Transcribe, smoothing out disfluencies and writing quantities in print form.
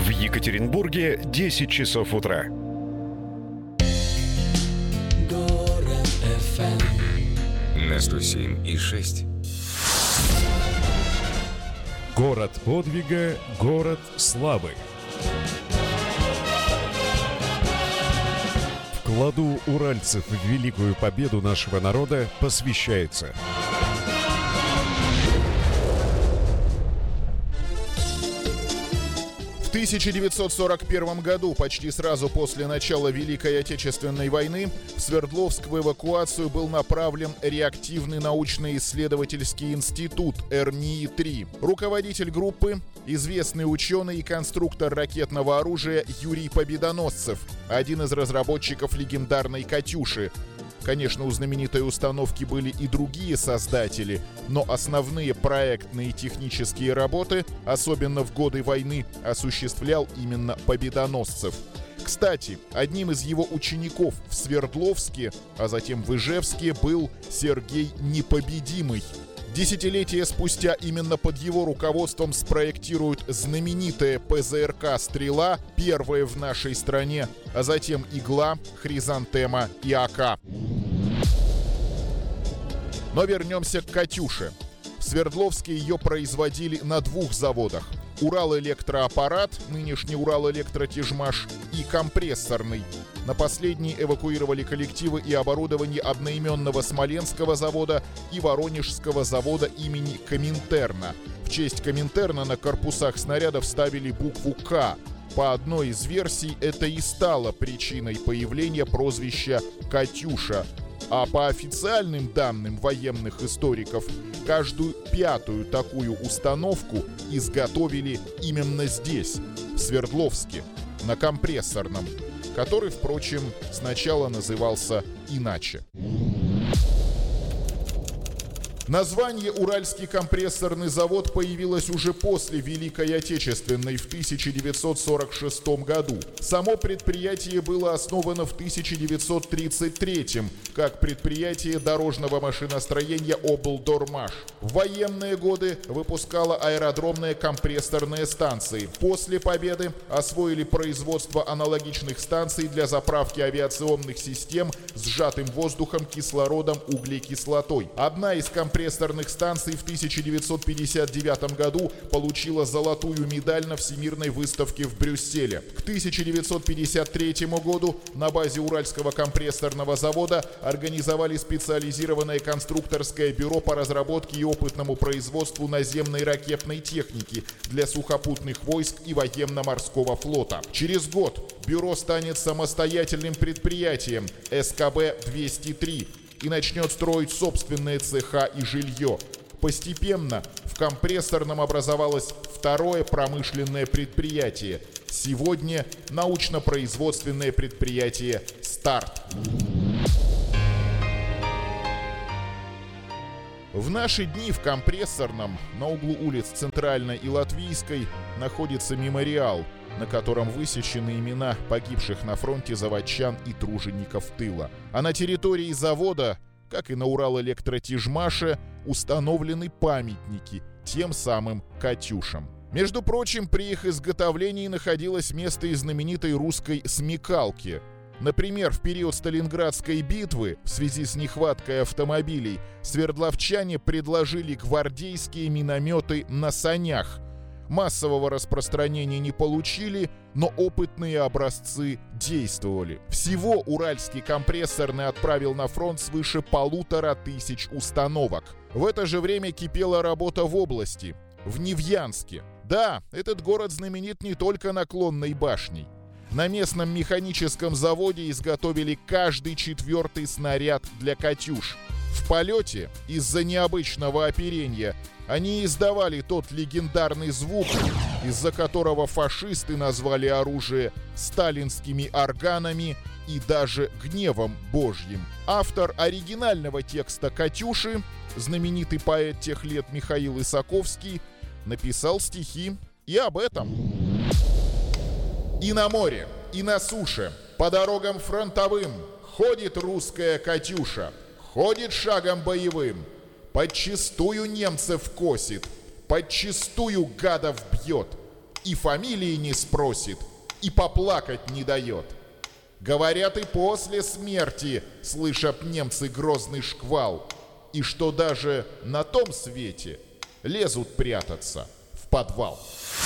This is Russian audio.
В Екатеринбурге 10 часов утра. Город FM на 107,6. Город подвига, город славы. Вкладу уральцев в великую победу нашего народа посвящается. В 1941 году, почти сразу после начала Великой Отечественной войны, в Свердловск в эвакуацию был направлен реактивный научно-исследовательский институт РНИИ-3. Руководитель группы – известный ученый и конструктор ракетного оружия Юрий Победоносцев, один из разработчиков легендарной «Катюши». Конечно, у знаменитой установки были и другие создатели, но основные проектные технические работы, особенно в годы войны, осуществлял именно Победоносцев. Кстати, одним из его учеников в Свердловске, а затем в Ижевске, был Сергей Непобедимый. Десятилетия спустя именно под его руководством спроектируют знаменитое ПЗРК «Стрела», первое в нашей стране, а затем «Игла», «Хризантема» и «АК». Но вернемся к «Катюше». В Свердловске ее производили на двух заводах. Уралэлектроаппарат, нынешний Уралэлектротяжмаш, и компрессорный. На последний эвакуировали коллективы и оборудование одноименного Смоленского завода и Воронежского завода имени Коминтерна. В честь Коминтерна на корпусах снарядов ставили букву «К». По одной из версий это и стало причиной появления прозвища «Катюша». А по официальным данным военных историков, каждую пятую такую установку изготовили именно здесь, в Свердловске, на компрессорном, который, впрочем, сначала назывался иначе. Название «Уральский компрессорный завод» появилось уже после Великой Отечественной в 1946 году. Само предприятие было основано в 1933 как предприятие дорожного машиностроения «Облдормаш». В военные годы выпускало аэродромные компрессорные станции. После победы освоили производство аналогичных станций для заправки авиационных систем сжатым воздухом, кислородом, углекислотой. Одна из компрессорных станций в 1959 году получила золотую медаль на Всемирной выставке в Брюсселе. К 1953 году на базе Уральского компрессорного завода организовали специализированное конструкторское бюро по разработке и опытному производству наземной ракетной техники для сухопутных войск и военно-морского флота. Через год бюро станет самостоятельным предприятием СКБ-203 и начнет строить собственные цеха и жилье. Постепенно в компрессорном образовалось второе промышленное предприятие. Сегодня научно-производственное предприятие «Старт». В наши дни в компрессорном на углу улиц Центральной и Латвийской находится мемориал, на котором высечены имена погибших на фронте заводчан и тружеников тыла. А на территории завода, как и на Уралэлектротяжмаше, установлены памятники тем самым «Катюшам». Между прочим, при их изготовлении находилось место и знаменитой русской смекалки. Например, в период Сталинградской битвы в связи с нехваткой автомобилей свердловчане предложили гвардейские минометы на санях. Массового распространения не получили, но опытные образцы действовали. Всего Уральский компрессорный отправил на фронт свыше 1500 установок. В это же время кипела работа в области, в Невьянске. Да, этот город знаменит не только наклонной башней. На местном механическом заводе изготовили каждый четвертый снаряд для «Катюш». В полете, из-за необычного оперения, они издавали тот легендарный звук, из-за которого фашисты назвали оружие сталинскими органами и даже гневом Божьим. Автор оригинального текста «Катюши», знаменитый поэт тех лет Михаил Исаковский, написал стихи и об этом. И на море, и на суше, по дорогам фронтовым ходит русская «Катюша», ходит шагом боевым, подчистую немцев косит, подчистую гадов бьет. и фамилии не спросит, и поплакать не дает. Говорят, и после смерти слышат немцы грозный шквал, и что даже на том свете лезут прятаться в подвал.